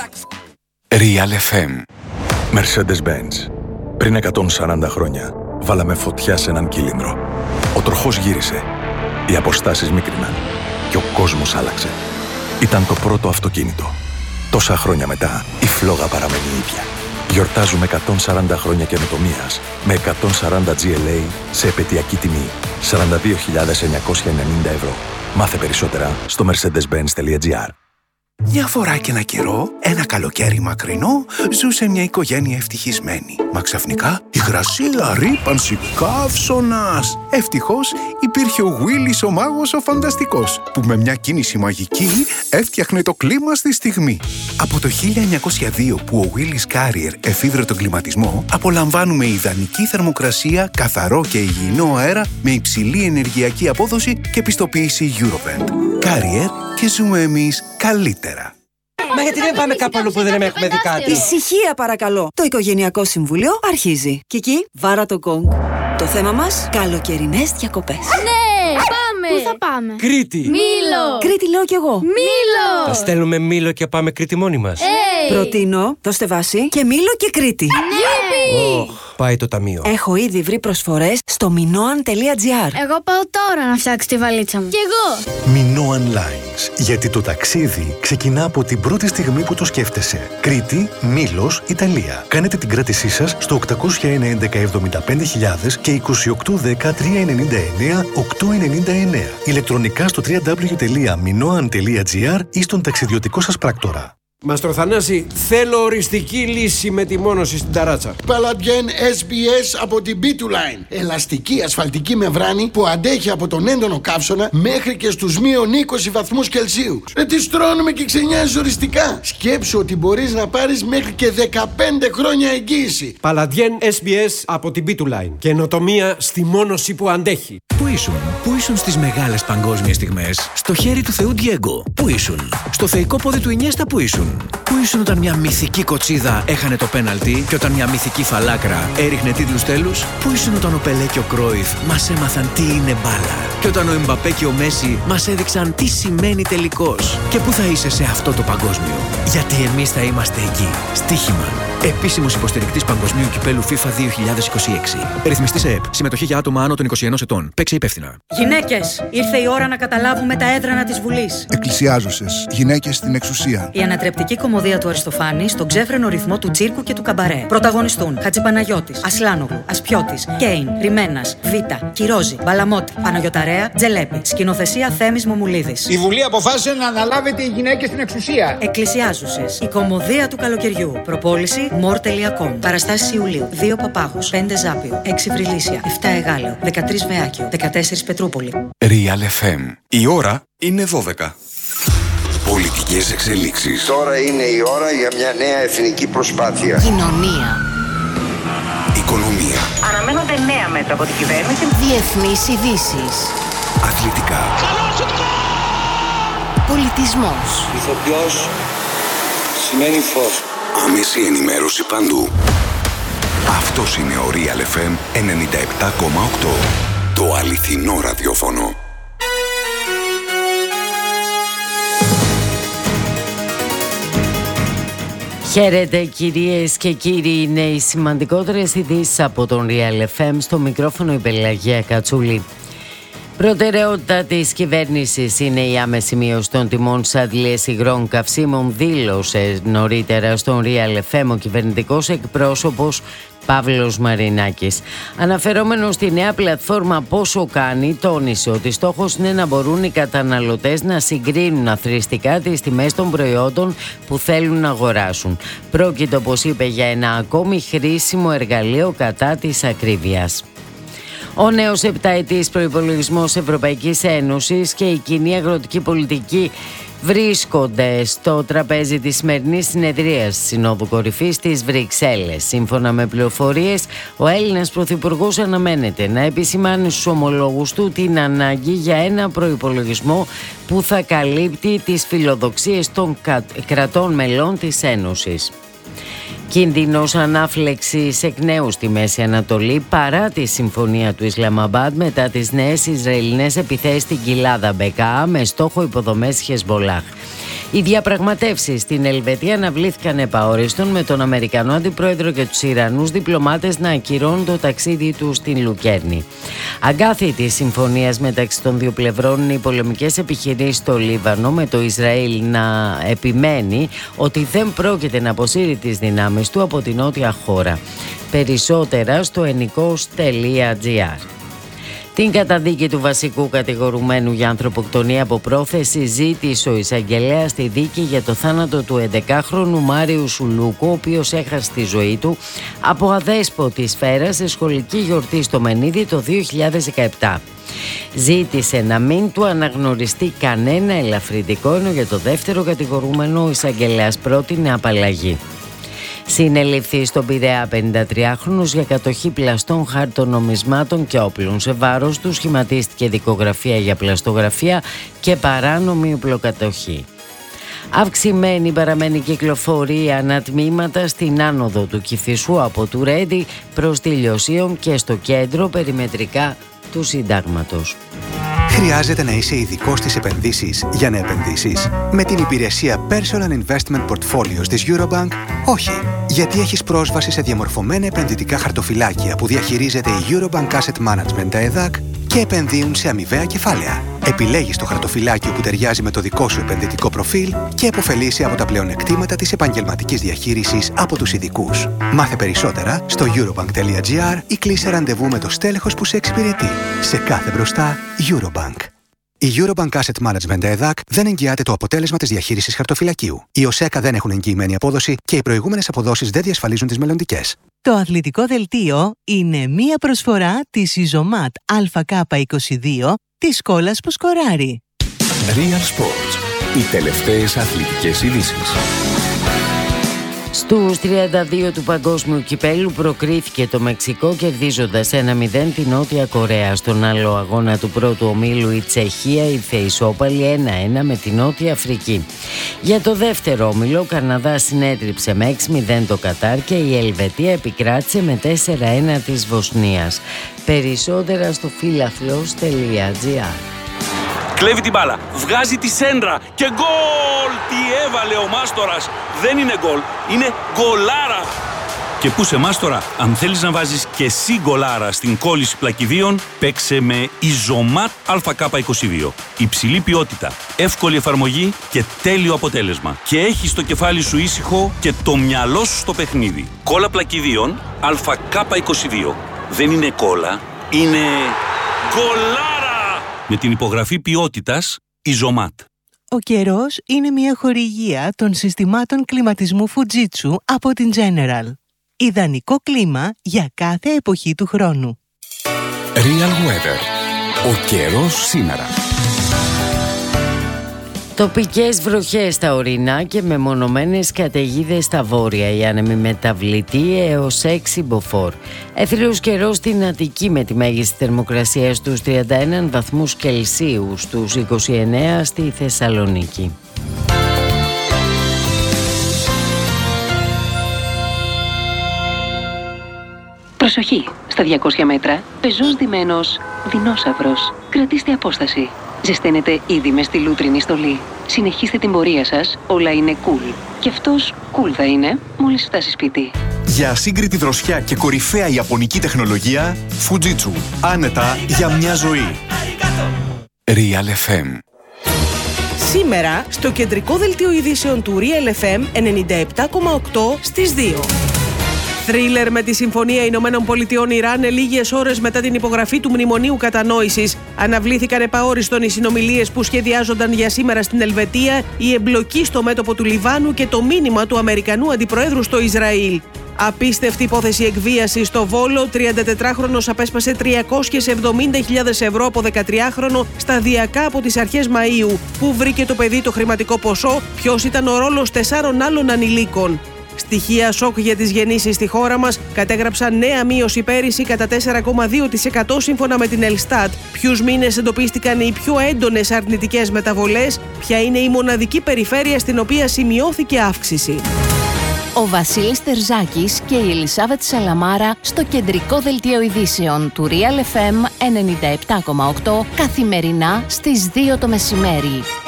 Real FM. Mercedes-Benz. Πριν 140 χρόνια, βάλαμε φωτιά σε έναν κύλινδρο. Ο τροχός γύρισε. Οι αποστάσεις μίκριναν. Και ο κόσμος άλλαξε. Ήταν το πρώτο αυτοκίνητο. Τόσα χρόνια μετά, η φλόγα παραμένει ίδια. Γιορτάζουμε 140 χρόνια καινοτομίας με 140 GLA σε επαιτειακή τιμή. 42.990 ευρώ. Μάθε περισσότερα στο mercedes-benz.gr. Μια φορά και ένα καιρό, ένα καλοκαίρι μακρινό, ζούσε μια οικογένεια ευτυχισμένη. Μα ξαφνικά, υγρασία, ρύπανση, καύσωνας. Ευτυχώς, υπήρχε ο Γουίλης ο μάγος ο φανταστικός, που με μια κίνηση μαγική έφτιαχνε το κλίμα στη στιγμή. Από το 1902 που ο Γουίλης Carrier εφήβρε τον κλιματισμό, απολαμβάνουμε ιδανική θερμοκρασία, καθαρό και υγιεινό αέρα με υψηλή ενεργειακή απόδοση και πιστοποίηση Eurovent. Carrier, και ζούμε εμείς καλύτερα. Μα γιατί δεν πάμε κάπου αλλού που δεν έχουμε δει κάτι? Ησυχία παρακαλώ. Το Οικογενειακό Συμβούλιο αρχίζει. Κική, βάρα το γκονγκ. Το θέμα μας, καλοκαιρινές διακοπές. Ναι, πάμε! Πού θα πάμε? Κρήτη! Μήλο! Κρήτη λέω κι εγώ. Μήλο! Θα στέλνουμε Μήλο και πάμε Κρήτη μόνοι μας. Προτείνω, δώστε βάση, και Μήλο και Κρήτη. Γιουπι! Πάει το ταμείο. Έχω ήδη βρει προσφορές στο minoan.gr. Εγώ πάω τώρα να φτιάξω τη βαλίτσα μου. Κι εγώ! Minoan Lines. Γιατί το ταξίδι ξεκινά από την πρώτη στιγμή που το σκέφτεσαι. Κρήτη, Μήλος, Ιταλία. Κάνετε την κράτησή σας στο 801-1175.000 και 2810-399-899. Ηλεκτρονικά στο www.minoan.gr ή στον ταξιδιωτικό σας πράκτορα. Μαστροθανάση, θέλω οριστική λύση με τη μόνωση στην ταράτσα. Παλαντιέν SBS από την B2Line. Ελαστική ασφαλτική μεμβράνη που αντέχει από τον έντονο καύσωνα μέχρι και στους μείον 20 βαθμούς Κελσίου. Τι στρώνουμε και ξενιάζεις οριστικά. Σκέψου ότι μπορείς να πάρεις μέχρι και 15 χρόνια εγγύηση. Παλαντιέν SBS από την B2Line. Καινοτομία στη μόνωση που αντέχει. Πού ήσουν στις μεγάλες παγκόσμιες στιγμές? Στο χέρι του Θεού Ντιέγκο. Πού ήσουν? Στο θεϊκό πόδι του Ινιέστα. Πού ήσουν? Πού ήσουν όταν μια μυθική κοτσίδα έχανε το πέναλτι και όταν μια μυθική φαλάκρα έριχνε τίτλους τέλους? Πού ήσουν όταν ο Πελέ και ο Κρόιφ μας έμαθαν τι είναι μπάλα και όταν ο Εμπαπέ και ο Μέση μας έδειξαν τι σημαίνει τελικός? Και πού θα είσαι σε αυτό το παγκόσμιο? Γιατί εμείς θα είμαστε εκεί. Στοίχημα. Επίσημος υποστηρικτής Παγκοσμίου Κυπέλου FIFA 2026. Ρυθμιστής ΕΕΠ. Συμμετοχή για άτομα άνω των 21 ετών. Παίξε υπεύθυνα. Γυναίκες, ήρθε η ώρα να καταλάβουμε τα έδρανα της Βουλής. Εκκλησιάζουσες. Γυναίκες στην εξουσία. Η ανατρεπτική κομμωδία του Αριστοφάνη στον ξέφρενο ρυθμό του τσίρκου και του καμπαρέ. Πρωταγωνιστούν Χατζηπαναγιώτης, Ασλάνογλου, Ασπιώτης, Κέιν, Ριμένας, Βίτα, Κυρόζη, Μπαλαμότη, Παναγιωταρέα, Τζελέπη. Σκηνοθεσία Θέμης Μομουλίδης. Η Βουλή αποφάσισε να αναλάβετε οι γυναίκες στην εξουσία. Εκκλησιάζουσες. Η κομμωδία του καλοκαιριού. Προπόληση more.com. Παραστάσεις Ιουλίου. 2 Παπάγος, 5 Ζάπιο, 6 Βρυλίσια, 7 Εγάλεο, 13 Βεάκιο, 14 Πετρούπολη. Real FM. Η ώρα είναι 12. Πολιτικές εξελίξεις. Τώρα είναι η ώρα για μια νέα εθνική προσπάθεια. Κοινωνία. Οικονομία. Αναμένονται νέα μέτρα από την κυβέρνηση. Διεθνείς ειδήσεις. Αθλητικά. Πολιτισμός. Ηθοποιός σημαίνει φως. Άμεση ενημέρωση παντού. Αυτός είναι ο Real FM 97,8. Το αληθινό ραδιόφωνο. Χαίρετε κυρίες και κύριοι, είναι οι σημαντικότερες ειδήσεις από τον Real FM. Στο μικρόφωνο η Πελαγία Κατσούλη. Προτεραιότητα της κυβέρνησης είναι η άμεση μείωση των τιμών στις αντλίες υγρών καυσίμων, δήλωσε νωρίτερα στον Real FM ο κυβερνητικός εκπρόσωπος Παύλος Μαρινάκης. Αναφερόμενος στη νέα πλατφόρμα Πόσο Κάνει, τόνισε ότι στόχος είναι να μπορούν οι καταναλωτές να συγκρίνουν αθροιστικά τις τιμές των προϊόντων που θέλουν να αγοράσουν. Πρόκειται, όπως είπε, για ένα ακόμη χρήσιμο εργαλείο κατά της ακρίβειας. Ο νέος 7ετής προϋπολογισμός Ευρωπαϊκής Ένωσης και η κοινή αγροτική πολιτική βρίσκονται στο τραπέζι της σημερινής συνεδρίας της Συνόδου Κορυφής στις Βρυξέλλες. Σύμφωνα με πληροφορίες, ο Έλληνας Πρωθυπουργός αναμένεται να επισημάνει στους ομολόγους του την ανάγκη για ένα προϋπολογισμό που θα καλύπτει τις φιλοδοξίες των κρατών μελών της Ένωσης. Κίνδυνος ανάφλεξης εκ νέου στη Μέση Ανατολή παρά τη συμφωνία του Ισλαμαμπάντ μετά τις νέες Ισραηλινές επιθέσεις στην κοιλάδα Μπεκά με στόχο υποδομές Χεσμπολάχ. Οι διαπραγματεύσεις στην Ελβετία αναβλήθηκαν επαόριστον, με τον Αμερικανό Αντιπρόεδρο και τους Ιρανούς διπλωμάτες να ακυρώνουν το ταξίδι του στην Λουκέρνη. Αγκάθι της συμφωνίας μεταξύ των δύο πλευρών είναι οι πολεμικές επιχειρήσεις στο Λίβανο, με το Ισραήλ να επιμένει ότι δεν πρόκειται να αποσύρει τις δυνάμεις του από την νότια χώρα. Περισσότερα στο ennikos.gr. Την καταδίκη του βασικού κατηγορουμένου για ανθρωποκτονία από πρόθεση ζήτησε ο εισαγγελέας στη δίκη για το θάνατο του 11χρονου Μάριου Σουλούκου, ο οποίος έχασε τη ζωή του από αδέσποτη σφαίρα σε σχολική γιορτή στο Μενίδη το 2017. Ζήτησε να μην του αναγνωριστεί κανένα ελαφρυντικό, ενώ για το δεύτερο κατηγορούμενο ο εισαγγελέας πρότεινε απαλλαγή. Συνελήφθη στον Πειραιά 53χρονος για κατοχή πλαστών χαρτονομισμάτων και όπλων. Σε βάρος του σχηματίστηκε δικογραφία για πλαστογραφία και παράνομη οπλοκατοχή. Αυξημένη παραμένει κυκλοφορία ανατμήματα στην άνοδο του Κηφισού από του Ρέντι προς τη Λιωσίων και στο κέντρο περιμετρικά του Συντάγματος. Χρειάζεται να είσαι ειδικός στις επενδύσεις για να επενδύσεις? Με την υπηρεσία Personal Investment Portfolios της Eurobank, όχι. Γιατί έχεις πρόσβαση σε διαμορφωμένα επενδυτικά χαρτοφυλάκια που διαχειρίζεται η Eurobank Asset Management, τα ΕΔΑΚ, και επενδύουν σε αμοιβαία κεφάλαια. Επιλέγεις το χαρτοφυλάκιο που ταιριάζει με το δικό σου επενδυτικό προφίλ και επωφελείσαι από τα πλεονεκτήματα της επαγγελματικής διαχείρισης από τους ειδικούς. Μάθε περισσότερα στο eurobank.gr ή κλείσε ραντεβού με το στέλεχος που σε εξυπηρετεί. Σε κάθε μπροστά, Eurobank. Η Eurobank Asset Management ΕΔΑΚ δεν εγγυάται το αποτέλεσμα της διαχείρισης χαρτοφυλακίου. Οι ΟΣΕΚΑ δεν έχουν εγγυημένη απόδοση και οι προηγούμενες αποδόσεις δεν διασφαλίζουν τις μελλοντικές. Το αθλητικό δελτίο είναι μία προσφορά της Isomat ΑΚ22 της σκόλας που σκοράρει. Real Sports. Οι τελευταίες αθλητικές ειδήσεις. Στους 32 του Παγκόσμιου Κυπέλλου προκρίθηκε το Μεξικό, κερδίζοντας 1-0 την Νότια Κορέα. Στον άλλο αγώνα του πρώτου ομίλου η Τσεχία ήρθε ισόπαλη 1-1 με την Νότια Αφρική. Για το δεύτερο όμιλο ο Καναδάς συνέτριψε με 6-0 το Κατάρ και η Ελβετία επικράτησε με 4-1 της Βοσνίας. Περισσότερα στο φίλαθλος.gr. Κλέβει την μπάλα, βγάζει τη σέντρα και γκολ! Τι έβαλε ο Μάστορας! Δεν είναι γκολ, είναι γκολάρα! Και πού σε Μάστορα, αν θέλεις να βάζεις και εσύ γκολάρα στην κόλληση πλακιδίων, παίξε με Isomat ΑΚ22. Υψηλή ποιότητα, εύκολη εφαρμογή και τέλειο αποτέλεσμα. Και έχεις το κεφάλι σου ήσυχο και το μυαλό σου στο παιχνίδι. Κόλλα πλακιδίων ΑΚ22. Δεν είναι κόλλα, είναι γκολάρα! Με την υπογραφή ποιότητας Isomat. Ο καιρός είναι μια χορηγία των συστημάτων κλιματισμού Fujitsu από την General. Ιδανικό κλίμα για κάθε εποχή του χρόνου. Real Weather. Ο καιρός σήμερα. Τοπικές βροχές στα ορεινά και μεμονωμένες καταιγίδες στα βόρεια. Η άνεμη μεταβλητή έως 6 μποφόρ. Έθριος καιρός στην Αττική με τη μέγιστη θερμοκρασία στους 31 βαθμούς Κελσίου, στους 29 στη Θεσσαλονίκη. Προσοχή! Στα 200 μέτρα, πεζός ντυμένος δεινόσαυρος. Κρατήστε απόσταση. Ζεσταίνετε ήδη μες στη λούτρινη στολή. Συνεχίστε την πορεία σας, όλα είναι cool. Και αυτός cool θα είναι μόλις φτάσει σπίτι. Για ασύγκριτη δροσιά και κορυφαία ιαπωνική τεχνολογία, Fujitsu. Άνετα για μια ζωή. Real FM. Σήμερα, στο κεντρικό δελτίο ειδήσεων του Real FM 97,8 στις 2. Θρίλερ με τη Συμφωνία Ηνωμένων Πολιτειών Ιράν λίγες ώρες μετά την υπογραφή του Μνημονίου Κατανόησης. Αναβλήθηκαν επαόριστον οι συνομιλίες που σχεδιάζονταν για σήμερα στην Ελβετία, η εμπλοκή στο μέτωπο του Λιβάνου και το μήνυμα του Αμερικανού Αντιπροέδρου στο Ισραήλ. Απίστευτη υπόθεση εκβίασης στο Βόλο. 34χρονος απέσπασε 370.000 ευρώ από 13χρονο σταδιακά από τις αρχές Μαΐου. Πού βρήκε το παιδί το χρηματικό ποσό, ποιος ήταν ο ρόλος 4 άλλων ανηλίκων. Στοιχεία σοκ για τις γεννήσεις στη χώρα μας κατέγραψαν νέα μείωση πέρυσι κατά 4,2% σύμφωνα με την Ελστάτ. Ποιους μήνες εντοπίστηκαν οι πιο έντονες αρνητικές μεταβολές, ποια είναι η μοναδική περιφέρεια στην οποία σημειώθηκε αύξηση. Ο Βασίλης Τερζάκης και η Ελισάβετ Σαλαμάρα στο κεντρικό δελτίο ειδήσεων του Real FM 97,8 καθημερινά στις 2 το μεσημέρι.